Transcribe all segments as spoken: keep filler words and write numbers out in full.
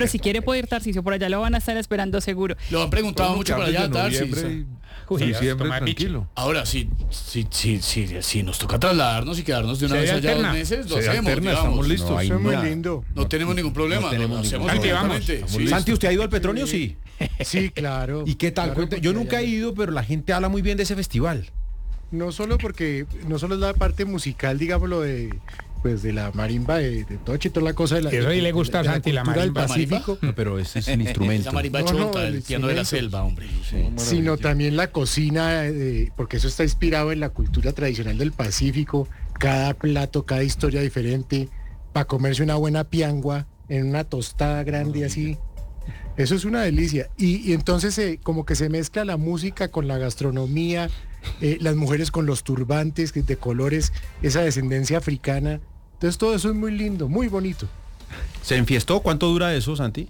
Pero si quiere puede ir Tarcisio, por allá lo van a estar esperando seguro. Lo han preguntado mucho para allá, Tarcisio. Diciembre, tranquilo. Ahora, si, si, si, si, si nos toca trasladarnos y quedarnos de una vez allá dos meses, lo hacemos, alterna, estamos listos. No, eso es muy lindo. No tenemos ningún problema. No tenemos lo ningún hacemos problema. directamente. Sí. Santi, ¿usted ha ido al Petronio? Sí. Sí, claro. ¿Y qué tal? Claro, Cuente- Yo nunca he allá- ido, pero la gente habla muy bien de ese festival. No solo porque, no solo es la parte musical, digámoslo, de pues de la marimba, de, de Toche y toda la cosa de la, Eso sí le gusta a de la Santi, la cultura del marimba. Pacífico, No, pero ese es el instrumento. Esa marimba No, no, chonta, el el piano de la instrumento. selva, hombre. sino también la cocina, eh, porque eso está inspirado en la cultura tradicional del Pacífico, cada plato, cada historia diferente, para comerse una buena piangua en una tostada grande así. Eso es una delicia. Y, y entonces eh, como que se mezcla la música con la gastronomía, eh, las mujeres con los turbantes de colores, esa descendencia africana. Entonces todo eso es muy lindo, muy bonito. ¿Se enfiestó? ¿Cuánto dura eso, Santi?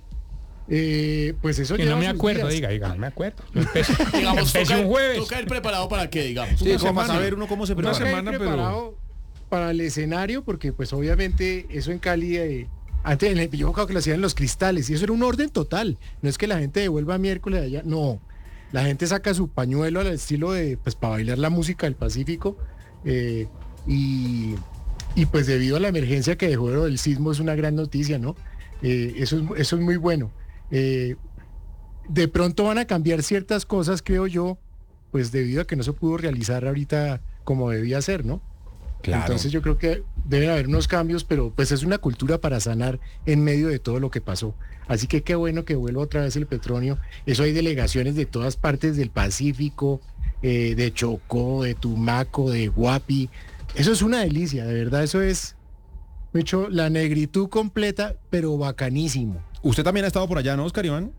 Eh, pues eso Que lleva no me sus acuerdo, días. diga, diga, no me acuerdo. Yo empecé, Digamos, empecé toca, un jueves. toca ir preparado para qué, digamos. Sí, Una como para semana. saber uno cómo se Una prepara. Toca ir semana, pero- preparado para el escenario, porque pues obviamente eso en Cali, eh, antes en el- yo me acuerdo que lo hacían en los cristales, y eso era un orden total. No es que la gente devuelva miércoles allá, no. La gente saca su pañuelo al estilo de, pues para bailar la música del Pacífico, eh, y, y pues debido a la emergencia que dejó el sismo es una gran noticia, ¿no? Eh, eso, es, eso es muy bueno. Eh, de pronto van a cambiar ciertas cosas, creo yo, pues debido a que no se pudo realizar ahorita como debía ser, ¿no? Claro. Entonces yo creo que deben haber unos cambios, pero pues es una cultura para sanar en medio de todo lo que pasó. Así que qué bueno que vuelva otra vez el Petronio. Eso hay delegaciones de todas partes del Pacífico, eh, de Chocó, de Tumaco, de Guapi. Eso es una delicia, de verdad, eso es, de hecho, la negritud completa, pero bacanísimo. Usted también ha estado por allá, ¿no, Oscar Iván?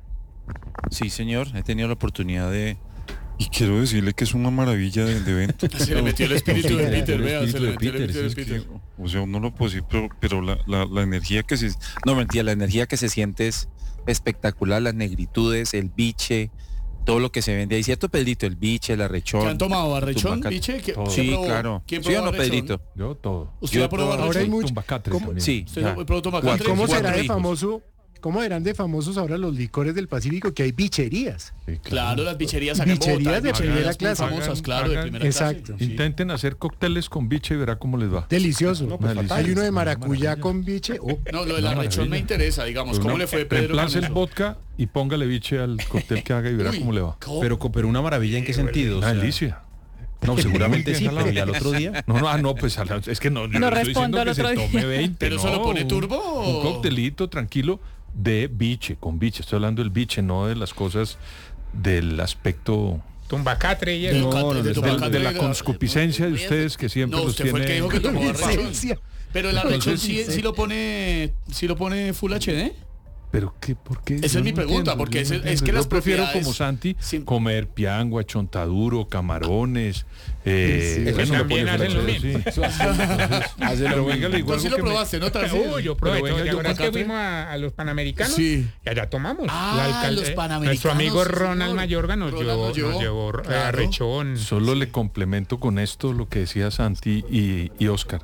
Sí, señor, he tenido la oportunidad de... Y quiero decirle que es una maravilla de, de evento. Se le metió el espíritu de Peter, El vea, se espíritu le de metió el Peter, espíritu de sí, es Peter. O sea, no lo puedo decir, pero, pero la, la, la energía que se... No, mentira, la energía que se siente es espectacular, las negritudes, el biche, todo lo que se vende ahí, ¿cierto, Pedrito? El biche, el arrechón. ¿Qué han tomado? ¿Arrechón, Tumbacate. biche? ¿Qué- Todo. ¿Quién Sí, probó? claro. ¿Quién ¿Sí o probó no, arrechón? Pedrito? Yo todo. ¿Usted Yo ha probado Ahora hay arrechón? mucho- Tumbacatre ¿Cómo? también. Sí, ¿Usted ya. probó tomacatre? Cuatro- ¿Cómo cuatro será de hijos. famoso? ¿Cómo eran de famosos ahora los licores del Pacífico? Que hay bicherías. Sí, Claro, las bicherías acá en Bicherías Bogotá, de bicherías primera muy clase. famosas, Hagan- claro, de hagan- primera Exacto. clase. Sí. Intenten hacer cócteles con biche y verá cómo les va. Delicioso. No, pues, Hay fatal. uno de Una maracuyá maravilla. con biche. Oh, No, lo del Una arrechón me maravilla. interesa, digamos. Pues ¿Cómo no, le fue Pedro con reemplace el eso? vodka y póngale biche al cóctel que haga y verá Uy, cómo le va. ¿cómo? Pero, pero una maravilla, ¿en qué sentido? O Una sea, delicia. no, seguramente Muy sí, bien, pero jalado. ¿y al otro día? No, no, ah, no, pues a la- es que no, yo No le estoy respondo diciendo al que otro se día. tome veinte. ¿Pero eso no, lo pone un- turbo o- Un coctelito tranquilo de biche, con biche. Estoy hablando del biche, no de las cosas del aspecto Tumbacatre y Del eso. ca- no, de de- Tumbacatre de, de la era- conscupiscencia de ustedes que siempre No, los usted fue el que tiene. dijo que tomó arrechón. esencia. Pero el arrechón Entonces, sí, sí lo pone, sí lo pone Full H D. Pero qué, ¿por qué? Esa Yo es mi no pregunta, entiendo, porque yo es- no es entiendo. que Yo las prefiero propiedades- como Santi Sí. comer piangua, chontaduro, camarones. Eh, Sí, sí. bueno, También no pone hacen lo fuera, mismo. sí. Entonces, pero venga, le digo Tú sí algo lo que me- probaste, ¿no? Tarsi? Uy, yo probé. Pero venga, ¿Te yo acuerdas que Tumbacatre. fuimos a, a los Panamericanos? Sí. Y allá tomamos. Ah, La alcalde- los eh, Panamericanos, Nuestro amigo sí, Ronald señor. Mayorga nos Ronald llevó, nos llevó. nos llevó eh, Claro. arrechón. Solo le complemento con esto lo que decía Santi y, y Oscar.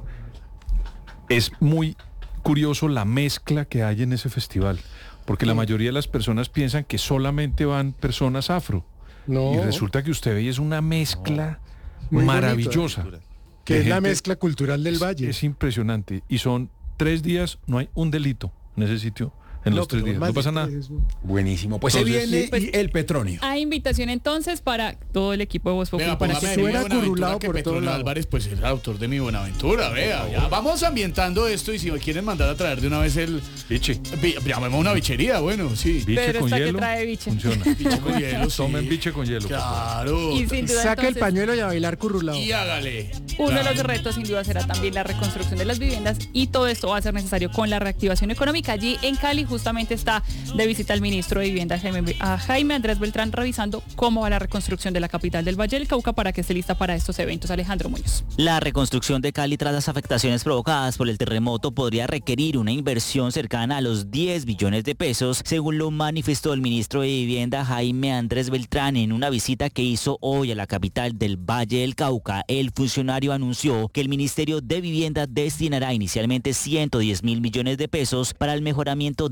Es muy curioso la mezcla que hay en ese festival, porque la mayoría de las personas piensan que solamente van personas afro. No, Y resulta que usted ve y es una mezcla Muy maravillosa. que de es la gente- mezcla cultural del es- Valle. Es impresionante. Y son tres días, no hay un delito en ese sitio en No, los tres pero días. más No pasa de nada. tres, eso. Buenísimo. Pues se Entonces- viene Pues- el Petronio. Hay invitación entonces para todo el equipo de Voz Populi Vea, para que póngame se mi fuera Buenaventura, currulado que por Petronio todo lado. Álvarez pues es el autor de mi Buenaventura, vea. Ya vamos ambientando esto y si me quieren mandar a traer de una vez el... Biche. vi- Llamemos una bichería, bueno, sí. Biche Pero con esta que hielo. trae biche. Funciona. Biche con hielo, sí. Tomen biche con hielo. por favor. Claro. Y sin duda Saca el entonces, pañuelo y a bailar currulado. Y hágale. uno de los Claro. retos sin duda será también la reconstrucción de las viviendas y todo esto va a ser necesario con la reactivación económica. Allí en Cali justamente está de visita el ministro de Vivienda Jaime, a Jaime Andrés Beltrán revisando cómo va la reconstrucción de la capital del Valle del Cauca para que esté lista para estos eventos. Alejandro Muñoz. La reconstrucción de Cali tras las afectaciones provocadas por el terremoto podría requerir una inversión cercana a los diez billones de pesos, según lo manifestó el ministro de Vivienda Jaime Andrés Beltrán en una visita que hizo hoy a la capital del Valle del Cauca. El funcionario anunció que el Ministerio de Vivienda destinará inicialmente ciento diez mil millones de pesos para el mejoramiento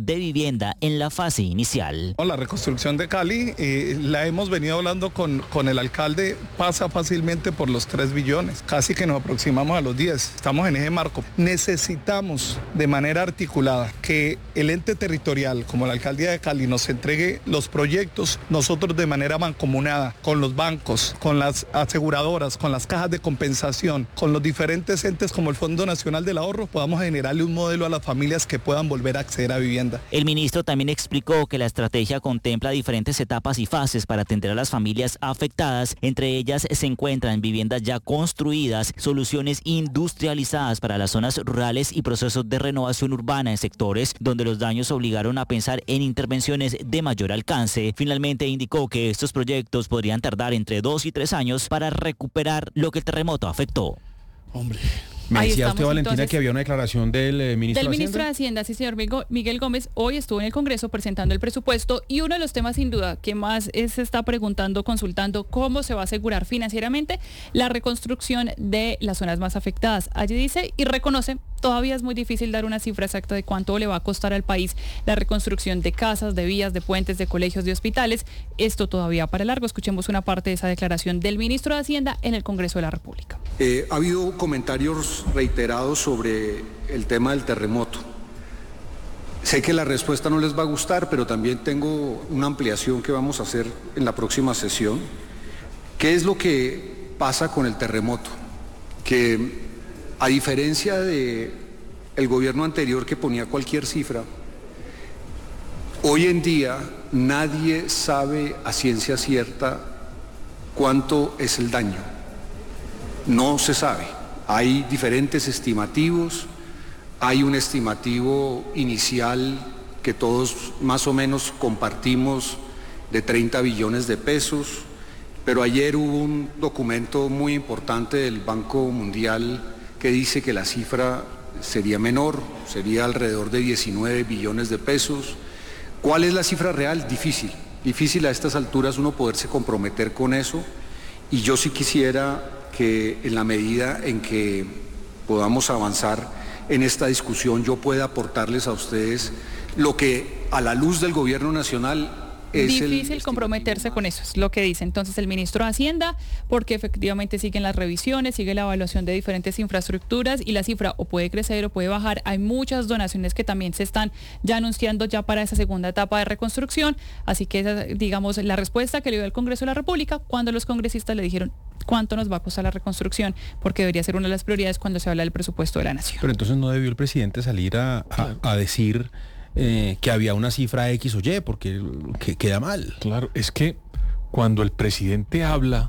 de vivienda en la fase inicial. La reconstrucción de Cali, eh, la hemos venido hablando con, con el alcalde, pasa fácilmente por los tres billones, casi que nos aproximamos a los diez, estamos en ese marco. Necesitamos de manera articulada que el ente territorial, como la alcaldía de Cali, nos entregue los proyectos, nosotros de manera mancomunada, con los bancos, con las aseguradoras, con las cajas de compensación, con los diferentes entes como el Fondo Nacional del Ahorro, podamos generarle un modelo a las familias que puedan volver a acceder a vivienda. El ministro también explicó que la estrategia contempla diferentes etapas y fases para atender a las familias afectadas. Entre ellas se encuentran viviendas ya construidas, soluciones industrializadas para las zonas rurales y procesos de renovación urbana en sectores donde los daños obligaron a pensar en intervenciones de mayor alcance. Finalmente indicó que estos proyectos podrían tardar entre dos y tres años para recuperar lo que el terremoto afectó. Hombre. Me Ahí decía usted, estamos, Valentina, entonces, que había una declaración del eh, ministro Del de ministro de Hacienda. Hacienda, sí, señor Migo- Miguel Gómez, hoy estuvo en el Congreso presentando el presupuesto y uno de los temas sin duda que más es- se está preguntando, consultando, cómo se va a asegurar financieramente la reconstrucción de las zonas más afectadas. Allí dice y reconoce, todavía es muy difícil dar una cifra exacta de cuánto le va a costar al país la reconstrucción de casas, de vías, de puentes, de colegios, de hospitales. Esto todavía para largo. Escuchemos una parte de esa declaración del ministro de Hacienda en el Congreso de la República. Eh, ha habido comentarios reiterados sobre el tema del terremoto. Sé que la respuesta no les va a gustar, pero también tengo una ampliación que vamos a hacer en la próxima sesión. ¿Qué es lo que pasa con el terremoto? Que a diferencia de el gobierno anterior que ponía cualquier cifra, hoy en día nadie sabe a ciencia cierta cuánto es el daño. No se sabe. Hay diferentes estimativos, hay un estimativo inicial que todos más o menos compartimos de treinta billones de pesos, pero ayer hubo un documento muy importante del Banco Mundial que dice que la cifra sería menor, sería alrededor de diecinueve billones de pesos. ¿Cuál es la cifra real? Difícil, difícil a estas alturas uno poderse comprometer con eso, y yo sí quisiera que en la medida en que podamos avanzar en esta discusión yo pueda aportarles a ustedes lo que a la luz del gobierno nacional es difícil el comprometerse con eso, es lo que dice entonces el ministro de Hacienda, porque efectivamente siguen las revisiones, sigue la evaluación de diferentes infraestructuras y la cifra o puede crecer o puede bajar. Hay muchas donaciones que también se están ya anunciando ya para esa segunda etapa de reconstrucción, así que esa, digamos, la respuesta que le dio el Congreso de la República cuando los congresistas le dijeron cuánto nos va a costar la reconstrucción, porque debería ser una de las prioridades cuando se habla del presupuesto de la nación. Pero entonces no debió el presidente salir a, a, a decir eh, que había una cifra X o Y, porque que, queda mal. Claro, es que cuando el presidente habla,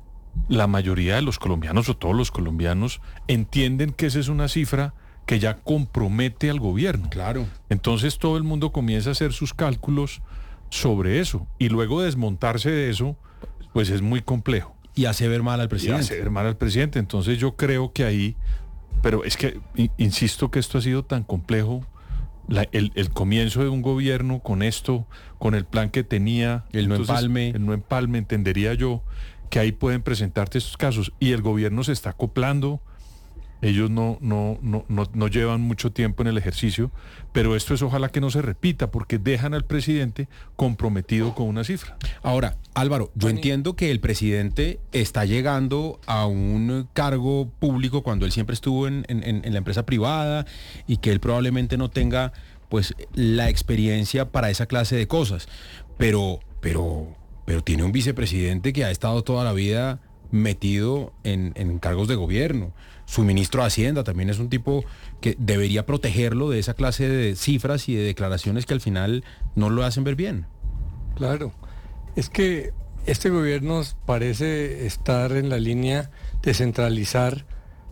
la mayoría de los colombianos o todos los colombianos entienden que esa es una cifra que ya compromete al gobierno. Claro. Entonces todo el mundo comienza a hacer sus cálculos sobre eso y luego desmontarse de eso, pues es muy complejo. Y hace ver mal al Y presidente. hace ver mal al presidente. Entonces yo creo que ahí, pero es que i- insisto que esto ha sido tan complejo. La- el, el comienzo de un gobierno con esto, con el plan que tenía, El no entonces, empalme. el no empalme, entendería yo que ahí pueden presentarte estos casos y el gobierno se está acoplando. Ellos no, no, no, no, no llevan mucho tiempo en el ejercicio, pero esto es ojalá que no se repita porque dejan al presidente comprometido con una cifra. Ahora, Álvaro, yo entiendo que el presidente está llegando a un cargo público cuando él siempre estuvo en, en- en la empresa privada y que él probablemente no tenga pues la experiencia para esa clase de cosas. Pero, pero, pero tiene un vicepresidente que ha estado toda la vida metido en, en cargos de gobierno. Su ministro de Hacienda también es un tipo que debería protegerlo de esa clase de cifras y de declaraciones que al final no lo hacen ver bien. Claro, es que este gobierno parece estar en la línea de centralizar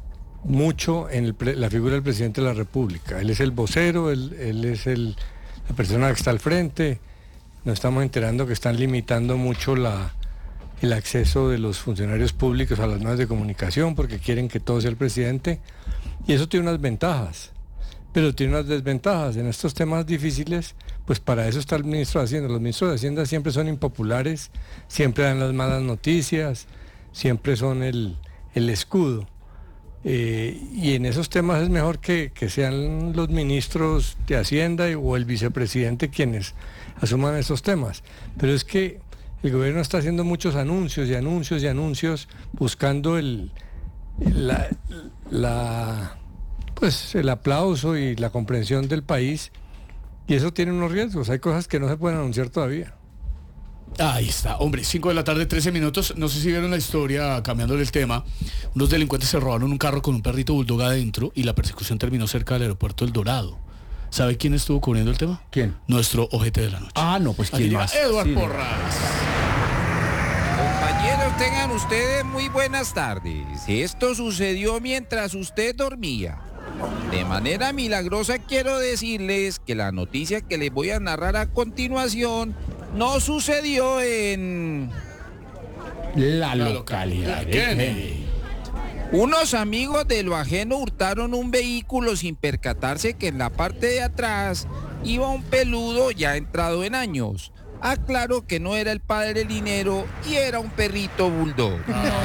mucho en el pre- la figura del presidente de la República. Él es el vocero, él, él es el, la persona que está al frente. Nos estamos enterando que están limitando mucho la, el acceso de los funcionarios públicos a las medios de comunicación porque quieren que todo sea el presidente. Y eso tiene unas ventajas, pero tiene unas desventajas. En estos temas difíciles, pues para eso está el ministro de Hacienda. Los ministros de Hacienda siempre son impopulares, siempre dan las malas noticias, siempre son el, el escudo. Eh, y en esos temas es mejor que, que sean los ministros de Hacienda y, o el vicepresidente quienes asuman esos temas. Pero es que el gobierno está haciendo muchos anuncios y anuncios y anuncios buscando el, la, la, pues, el aplauso y la comprensión del país, y eso tiene unos riesgos. Hay cosas que no se pueden anunciar todavía. Ahí está, hombre, cinco de la tarde, trece minutos. No sé si vieron la historia, cambiándole el tema. Unos delincuentes se robaron un carro con un perrito bulldog adentro y la persecución terminó cerca del aeropuerto El Dorado. ¿Sabe quién estuvo cubriendo el tema? ¿Quién? Nuestro ojete de la noche. Ah, no, pues Aquí quién llega más. Eduardo Sí, Porras. Compañeros, tengan ustedes muy buenas tardes. Esto sucedió mientras usted dormía. De manera milagrosa quiero decirles que la noticia que les voy a narrar a continuación no sucedió en La localidad de Kennedy. Unos amigos de lo ajeno hurtaron un vehículo sin percatarse que en la parte de atrás iba un peludo ya entrado en años. Aclaro que no era el padre Linero y era un perrito bulldog.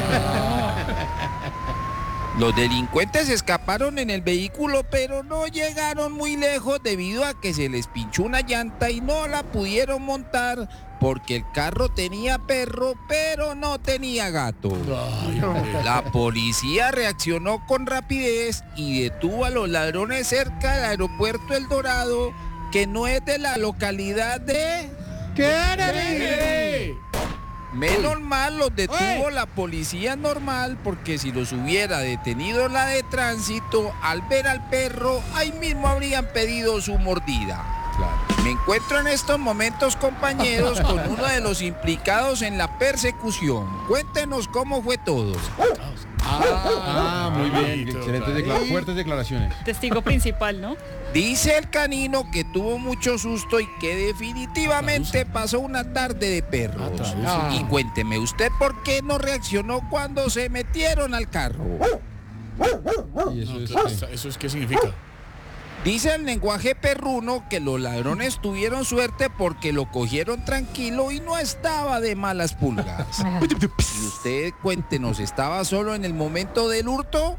Los delincuentes escaparon en el vehículo, pero no llegaron muy lejos debido a que se les pinchó una llanta y no la pudieron montar porque el carro tenía perro, pero no tenía gato. La policía reaccionó con rapidez y detuvo a los ladrones cerca del aeropuerto El Dorado, que no es de la localidad de Kennedy. Menos mal los detuvo la policía normal, porque si los hubiera detenido la de tránsito, al ver al perro, ahí mismo habrían pedido su mordida. Claro. Me encuentro en estos momentos, compañeros, con uno de los implicados en la persecución. Cuéntenos cómo fue todo. Ah, ah muy bien. Excelentes declara- fuertes declaraciones. Testigo principal, ¿no? Dice el canino que tuvo mucho susto y que definitivamente pasó una tarde de perros. Ah, y cuénteme, ¿usted por qué no reaccionó cuando se metieron al carro? ¿Y eso No, es claro, qué? ¿Eso es qué significa? Dice el lenguaje perruno que los ladrones tuvieron suerte porque lo cogieron tranquilo y no estaba de malas pulgas. Y usted, cuéntenos, ¿estaba solo en el momento del hurto?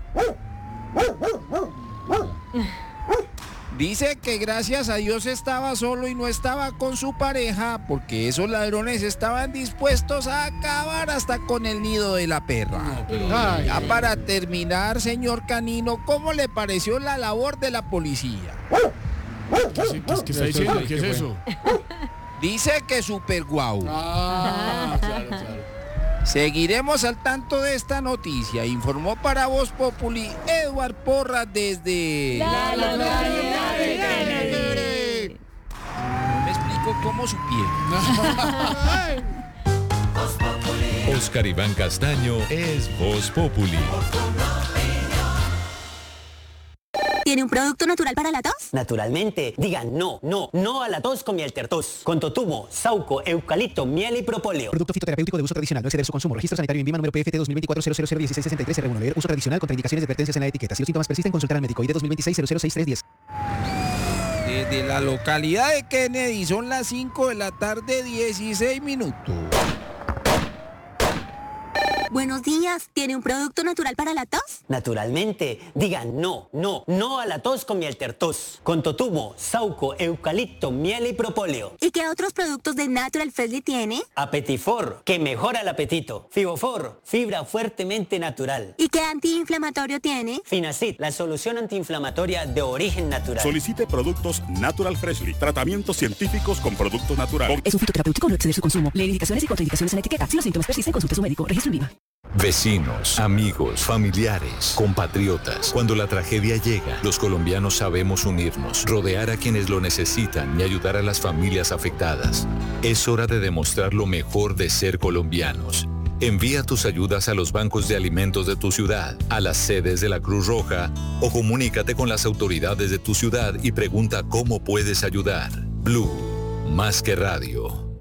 Dice que gracias a Dios estaba solo y no estaba con su pareja, porque esos ladrones estaban dispuestos a acabar hasta con el nido de la perra. Ay, Ya para terminar, señor canino, ¿cómo le pareció la labor de la policía? ¿Qué, se- qué- qué está diciendo? ¿Qué es eso? Dice que super guau. Ah, claro, claro. Seguiremos al tanto de esta noticia. Informó para Voz Populi Eduardo Porras desde... La localidad de Kennedy. No me explico cómo supieron. Oscar Iván Castaño es Voz Populi. ¿Tiene un producto natural para la tos? Naturalmente, digan no, no, no a la tos con miel tertos. Con totumo, sauco, eucalipto, miel y propóleo. Producto fitoterapéutico de uso tradicional, no exceder su consumo. Registro sanitario INVIMA número P F T dos mil veinticuatro cero cero cero dieciséis sesenta y tres R uno. Leer uso tradicional, contraindicaciones y advertencias en la etiqueta. Si los síntomas persisten, consultar al médico. I D dos mil veintiséis cero cero seis tres diez. Desde la localidad de Kennedy son las cinco de la tarde, dieciséis minutos. Buenos días. ¿Tiene un producto natural para la tos? Naturalmente, digan no, no, no a la tos con miel tertos. Con totumo, sauco, eucalipto, miel y propóleo. ¿Y qué otros productos de Natural Freshly tiene? Apetifor, que mejora el apetito. Fibofor, fibra fuertemente natural. ¿Y qué antiinflamatorio tiene? Finacid, la solución antiinflamatoria de origen natural. Solicite productos Natural Freshly. Tratamientos científicos con productos naturales. Es un fitoterapéutico, no exceder su consumo. Leer indicaciones y contraindicaciones en la etiqueta. Si los síntomas persisten, consulte a su médico. Registro INVIMA. Vecinos, amigos, familiares, compatriotas. Cuando la tragedia llega, los colombianos sabemos unirnos, rodear a quienes lo necesitan y ayudar a las familias afectadas. Es hora de demostrar lo mejor de ser colombianos. Envía tus ayudas a los bancos de alimentos de tu ciudad, a las sedes de la Cruz Roja o comunícate con las autoridades de tu ciudad y pregunta cómo puedes ayudar. Blue, más que radio.